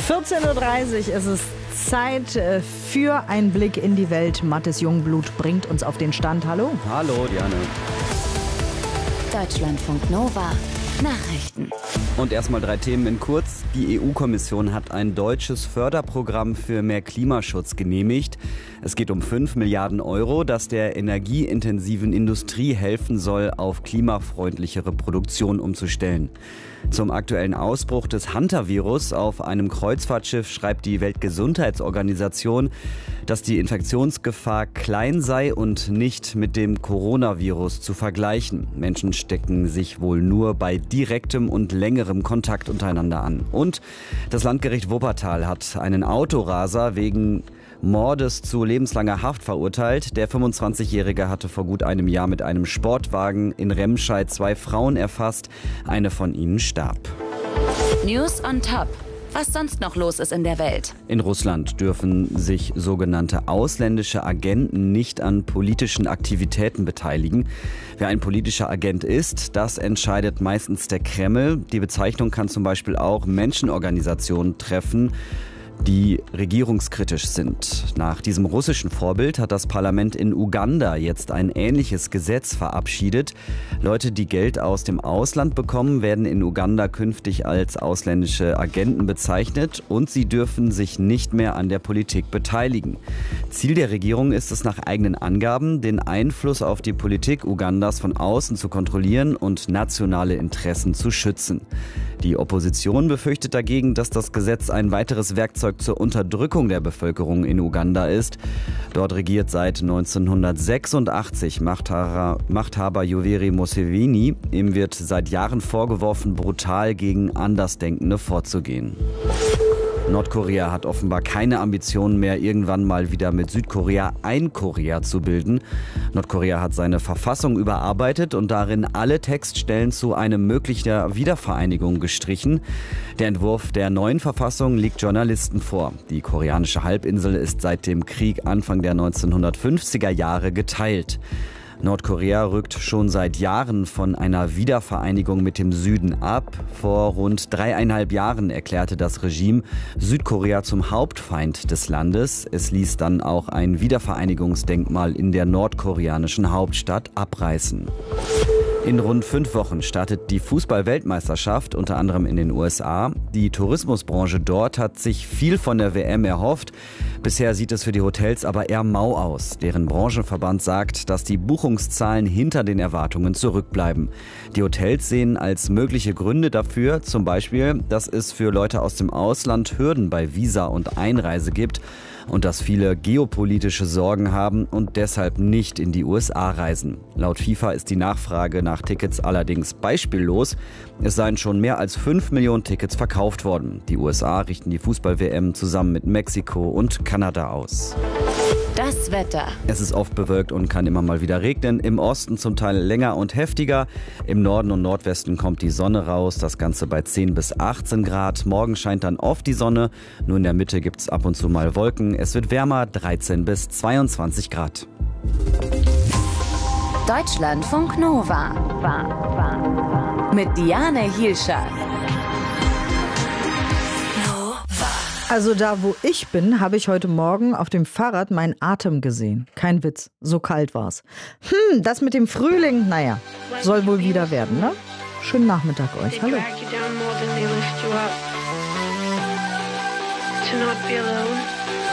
14:30 Uhr ist es Zeit für einen Blick in die Welt. Mathis Jungblut bringt uns auf den Stand. Hallo. Hallo, Diane. Deutschlandfunk Nova. Nachrichten. Und erstmal 3 Themen in kurz. Die EU-Kommission hat ein deutsches Förderprogramm für mehr Klimaschutz genehmigt. Es geht um 5 Milliarden Euro, das der energieintensiven Industrie helfen soll, auf klimafreundlichere Produktion umzustellen. Zum aktuellen Ausbruch des Hantavirus auf einem Kreuzfahrtschiff schreibt die Weltgesundheitsorganisation, dass die Infektionsgefahr klein sei und nicht mit dem Coronavirus zu vergleichen. Menschen stecken sich wohl nur bei direktem und längerem Kontakt untereinander an. Und das Landgericht Wuppertal hat einen Autoraser wegen Mordes zu lebenslanger Haft verurteilt. Der 25-Jährige hatte vor gut einem Jahr mit einem Sportwagen in Remscheid 2 Frauen erfasst. Eine von ihnen starb. News on Top. Was sonst noch los ist in der Welt. In Russland dürfen sich sogenannte ausländische Agenten nicht an politischen Aktivitäten beteiligen. Wer ein politischer Agent ist, das entscheidet meistens der Kreml. Die Bezeichnung kann zum Beispiel auch Menschenorganisationen treffen, die regierungskritisch sind. Nach diesem russischen Vorbild hat das Parlament in Uganda jetzt ein ähnliches Gesetz verabschiedet. Leute, die Geld aus dem Ausland bekommen, werden in Uganda künftig als ausländische Agenten bezeichnet und sie dürfen sich nicht mehr an der Politik beteiligen. Ziel der Regierung ist es nach eigenen Angaben, den Einfluss auf die Politik Ugandas von außen zu kontrollieren und nationale Interessen zu schützen. Die Opposition befürchtet dagegen, dass das Gesetz ein weiteres Werkzeug zur Unterdrückung der Bevölkerung in Uganda ist. Dort regiert seit 1986 Machthaber Yoweri Museveni. Ihm wird seit Jahren vorgeworfen, brutal gegen Andersdenkende vorzugehen. Nordkorea hat offenbar keine Ambitionen mehr, irgendwann mal wieder mit Südkorea ein Korea zu bilden. Nordkorea hat seine Verfassung überarbeitet und darin alle Textstellen zu einer möglichen Wiedervereinigung gestrichen. Der Entwurf der neuen Verfassung liegt Journalisten vor. Die koreanische Halbinsel ist seit dem Krieg Anfang der 1950er Jahre geteilt. Nordkorea rückt schon seit Jahren von einer Wiedervereinigung mit dem Süden ab. Vor rund 3,5 Jahren erklärte das Regime Südkorea zum Hauptfeind des Landes. Es ließ dann auch ein Wiedervereinigungsdenkmal in der nordkoreanischen Hauptstadt abreißen. In rund 5 Wochen startet die Fußball-Weltmeisterschaft, unter anderem in den USA. Die Tourismusbranche dort hat sich viel von der WM erhofft. Bisher sieht es für die Hotels aber eher mau aus. Deren Branchenverband sagt, dass die Buchungszahlen hinter den Erwartungen zurückbleiben. Die Hotels sehen als mögliche Gründe dafür zum Beispiel, dass es für Leute aus dem Ausland Hürden bei Visa und Einreise gibt und dass viele geopolitische Sorgen haben und deshalb nicht in die USA reisen. Laut FIFA ist die Nachfrage nach Tickets allerdings beispiellos. Es seien schon mehr als 5 Millionen Tickets verkauft worden. Die USA richten die Fußball-WM zusammen mit Mexiko und Kanada aus. Das Wetter. Es ist oft bewölkt und kann immer mal wieder regnen. Im Osten zum Teil länger und heftiger. Im Norden und Nordwesten kommt die Sonne raus. Das Ganze bei 10 bis 18 Grad. Morgen scheint dann oft die Sonne. Nur in der Mitte gibt es ab und zu mal Wolken. Es wird wärmer, 13 bis 22 Grad. Deutschlandfunk Nova. Mit Diane Hielscher. Also da, wo ich bin, habe ich heute Morgen auf dem Fahrrad meinen Atem gesehen. Kein Witz, so kalt war's. Das mit dem Frühling, naja, soll wohl wieder werden, ne? Schönen Nachmittag euch. Hallo.